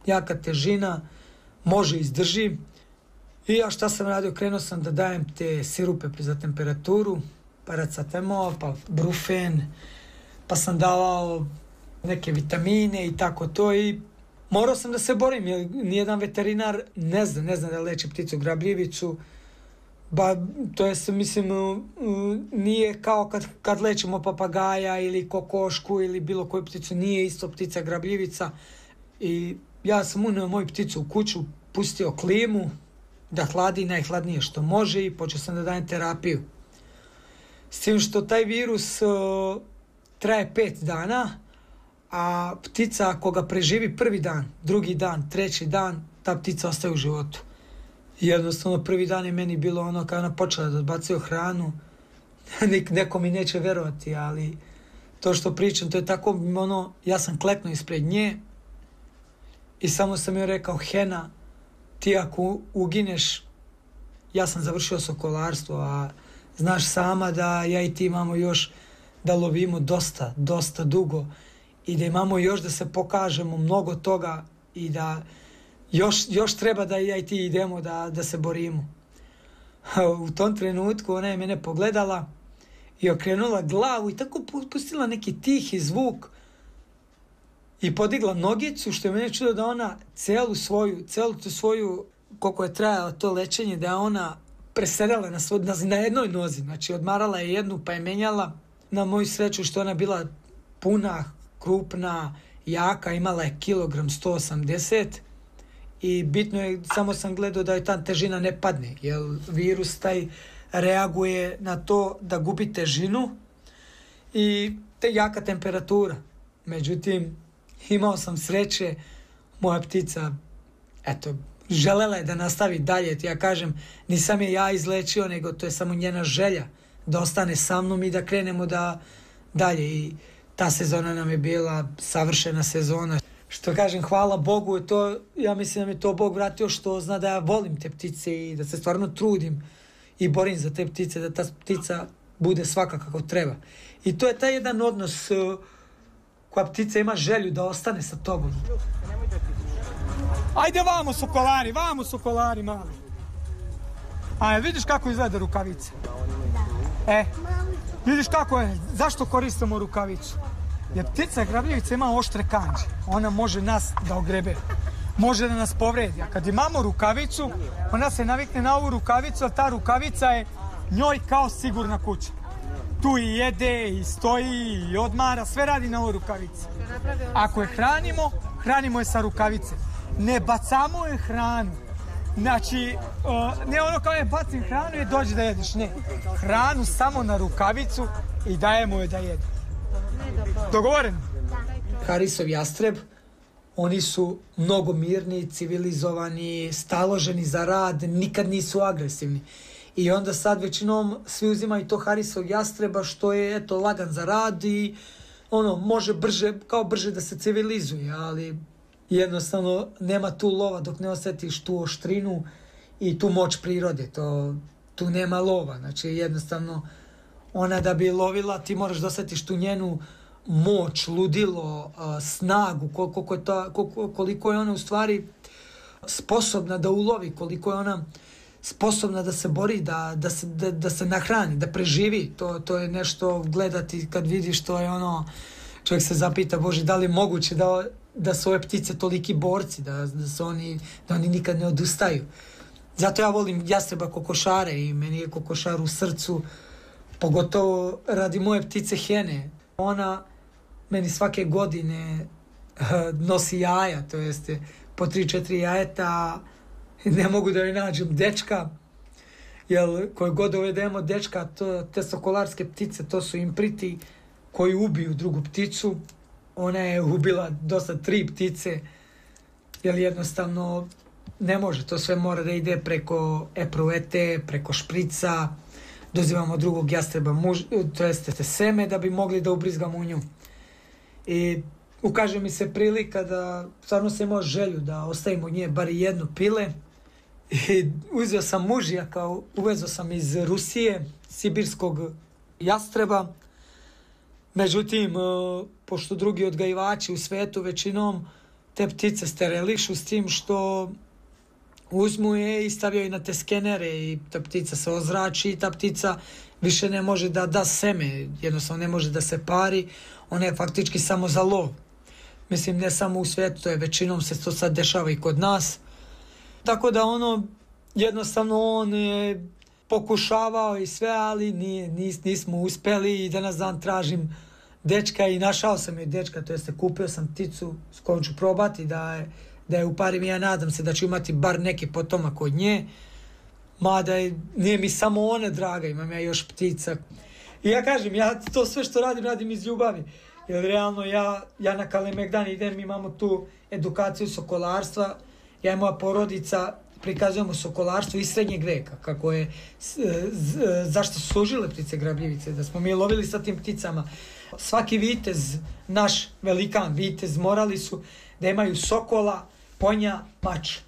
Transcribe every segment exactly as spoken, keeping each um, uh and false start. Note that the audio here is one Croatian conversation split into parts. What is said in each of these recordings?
jaka težina, može izdrži. I ja šta sam radio, krenuo sam da dajem te sirupe za temperaturu, paracetamol, pa brufen, pa sam davao neke vitamine i tako to i morao sam da se borim, jer nijedan veterinar ne zna, ne zna da leči pticu grabljivicu. Ba, to je, mislim, nije kao kad, kad lečimo papagaja ili kokošku ili bilo koju pticu, nije isto ptica grabljivica. I ja sam uneo moju pticu u kuću, pustio klimu, da hladi najhladnije što može i počeo sam da dajem terapiju. S tim što taj virus uh, traje pet dana, a ptica ako ga preživi prvi dan, drugi dan, treći dan, ta ptica ostaje u životu. I jednostavno prvi dan je meni bilo ono kada ona počela da odbacuje hranu, neko mi neće verovati, ali to što pričam, to je tako, ono, ja sam kleknuo ispred nje i samo sam joj rekao, Hena, ti ako ugineš, ja sam završio sokolarstvo, a znaš sama da ja i ti imamo još da lovimo dosta, dosta dugo i da imamo još da se pokažemo mnogo toga i da još, još treba da ja i ti idemo da, da se borimo. U tom trenutku ona je mene pogledala i okrenula glavu i tako pustila neki tihi zvuk i podigla nogicu, što je mene čudo da ona celu svoju, celu tu svoju, koliko je trajalo to lečenje, da je ona presedala na, svoj, na, na jednoj nozi, znači odmarala je jednu pa je menjala. Na moju sreću što ona bila puna, krupna, jaka, imala je kilogram sto osamdeset i bitno je, samo sam gledao da je ta težina ne padne, jer virus taj reaguje na to da gubi težinu i te jaka temperatura. Međutim, imao sam sreće, moja ptica, eto, želela je da nastavi dalje. Ja kažem, nisam je ja izlečio, nego to je samo njena želja da ostane sa mnom i da krenemo da dalje. I ta sezona nam je bila savršena sezona. Što kažem, hvala Bogu, to, ja mislim da mi to Bog vratio što zna da ja volim te ptice i da se stvarno trudim i borim za te ptice, da ta ptica bude svaka kako treba. I to je taj jedan odnos uh, koja ptica ima želju da ostane sa tobom. Ajde vamo sokolari, vamo sokolari mali. A vidiš kako izgleda rukavica? E, vidiš kako je, zašto koristimo rukavicu? Jer ptica grabljivica ima oštre kanđe, ona može nas da ogrebe, može da nas povredi. A kad imamo rukavicu, ona se navikne na ovu rukavicu, a ta rukavica je njoj kao sigurna kuća. Tu i jede, i stoji, i odmara, sve radi na ovoj rukavici. Ako je hranimo, hranimo je sa rukavice. Ne bacamo je hranu. Znači, uh, ne ono kao je bacim hranu i dođe da jedeš, ne. Hranu samo na rukavicu i dajemo je da jede. Dogovoreno? Harisov jastreb, oni su mnogo mirni, civilizovani, staloženi za rad, nikad nisu agresivni. I onda sad većinom svi uzimaju to Harisov jastreba što je eto lagan za rad i ono može brže, kao brže da se civilizuje, ali jednostavno nema tu lova dok ne osjetiš tu oštrinu i tu moć prirode, to, tu nema lova, znači jednostavno ona da bi lovila ti moraš da osjetiš tu njenu moć, ludilo, snagu, koliko je, to, koliko je ona u stvari sposobna da ulovi, koliko je ona sposobna da se bori, da, da, se, da, da se nahrani, da preživi. To, to je nešto gledati kad vidiš, to je ono, čovjek se zapita, Bože, da li je moguće da, da su ove ptice toliki borci, da, da, su oni, da oni nikad ne odustaju. Zato ja volim jastreba kokošare i meni je kokošar u srcu, pogotovo radi moje ptice Hene. Ona meni svake godine nosi jaja, to jeste po tri četiri jajeta, ne mogu da joj nađem dečka, jer koje god uvedemo dečka, to, te sokolarske ptice, to su impriti koji ubiju drugu pticu. Ona je ubila dosta tri ptice, jer jednostavno ne može, to sve mora da ide preko epruvete, preko šprica, dozivamo drugog jastreba, muž, to jeste seme da bi mogli da ubrizgamo u nju. I ukaže mi se prilika da stvarno se ima želju da ostavimo nje bar jednu pile. I uzeo sam mužjaka, uvezao sam iz Rusije, sibirskog jastreba. Međutim, pošto drugi odgajivači u svetu većinom te ptice sterilišu s tim što uzmu je i stavljaju na te skenere i ta ptica se ozrači i ta ptica više ne može da da seme, jednostavno ne može da se pari, ona je faktički samo za lov. Mislim, ne samo u svijetu, to je većinom se to sad dešava i kod nas. Tako da ono, jednostavno on je pokušavao i sve, ali nije, nis, nismo uspjeli i danas dan tražim dečka i našao sam je dečka, to jeste kupio sam pticu s kojom ću probati da je, da je uparim i ja nadam se da ću imati bar neki potomak od nje. Mada je, nije mi samo ona draga, imam ja još ptica. I ja kažem, ja to sve što radim, radim iz ljubavi. Jer realno ja, ja na Kalemegdan idem, imamo tu edukaciju sokolarstva, ja i moja porodica prikazujemo sokolarstvo iz srednjeg veka, kako je, z, z, zašto su služile ptice grabljivice, da smo mi lovili sa tim pticama. Svaki vitez, naš velikan vitez, morali su da imaju sokola, ponja, mač.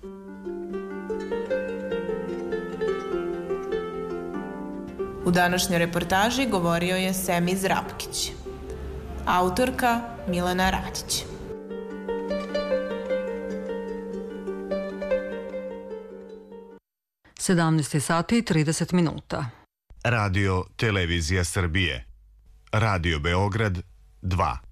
U današnjoj reportaži govorio je Semiz Rapkić. Autorka Milena Radić. sedamnaest sati i trideset minuta. Radio Televizija Srbije. Radio Beograd dva.